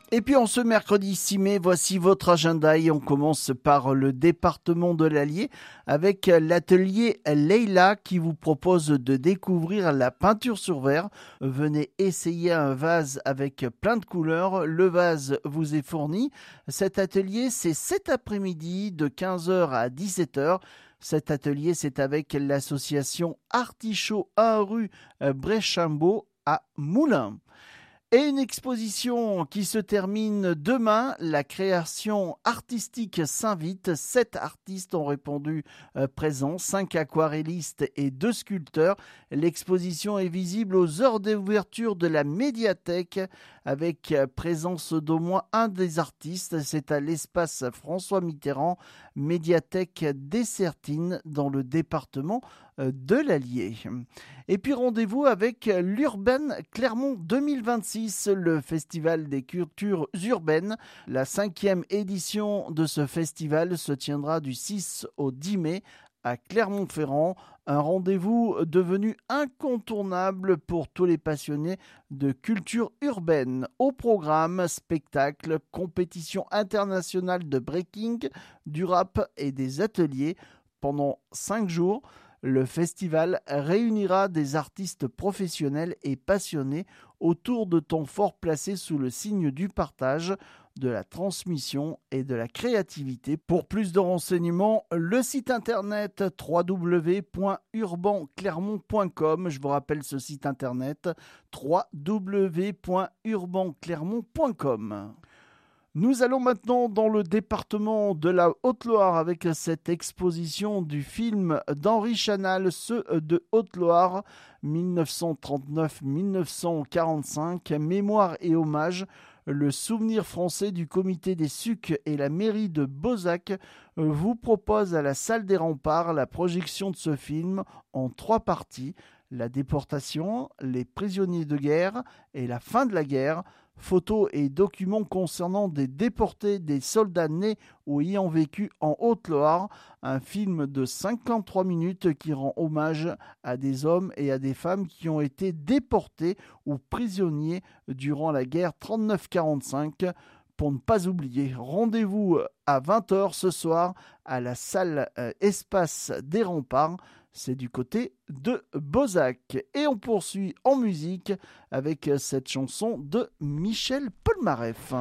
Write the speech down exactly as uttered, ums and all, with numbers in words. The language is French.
Et puis en ce mercredi six mai, voici votre agenda et on commence par le département de l'Allier avec l'atelier Leila qui vous propose de découvrir la peinture sur verre. Venez essayer un vase avec plein de couleurs. Le vase vous est fourni. Cet atelier, c'est cet après-midi de quinze heures à dix-sept heures. Cet atelier, c'est avec l'association Artichaut un rue Bréchambault à Moulins. Et une exposition qui se termine demain, la création artistique s'invite. Sept artistes ont répondu euh, présents, cinq aquarellistes et deux sculpteurs. L'exposition est visible aux heures d'ouverture de la médiathèque avec présence d'au moins un des artistes. C'est à l'espace François Mitterrand, médiathèque Dessertines dans le département de l'Allier. Et puis rendez-vous avec l'Urban Clermont deux mille vingt-six, le festival des cultures urbaines. La cinquième édition de ce festival se tiendra du six au dix mai à Clermont-Ferrand, un rendez-vous devenu incontournable pour tous les passionnés de culture urbaine. Au programme, spectacles, compétitions internationales de breaking, du rap et des ateliers pendant cinq jours. Le festival réunira des artistes professionnels et passionnés autour de temps forts placés sous le signe du partage, de la transmission et de la créativité. Pour plus de renseignements, le site internet w w w point urban clermont point com. Je vous rappelle ce site internet w w w point urban clermont point com. Nous allons maintenant dans le département de la Haute-Loire avec cette exposition du film d'Henri Chanal, Ceux de Haute-Loire, dix-neuf cent trente-neuf à dix-neuf cent quarante-cinq, mémoire et hommage. Le souvenir français du comité des Sucs et la mairie de Beauzac vous propose à la salle des Remparts la projection de ce film en trois parties. La déportation, les prisonniers de guerre et la fin de la guerre. Photos et documents concernant des déportés, des soldats nés ou ayant vécu en Haute-Loire. Un film de cinquante-trois minutes qui rend hommage à des hommes et à des femmes qui ont été déportés ou prisonniers durant la guerre trente-neuf quarante-cinq. Pour ne pas oublier, rendez-vous à vingt heures ce soir à la salle euh, Espace des Remparts. C'est du côté de Beauzac. Et on poursuit en musique avec cette chanson de Michel Polnareff.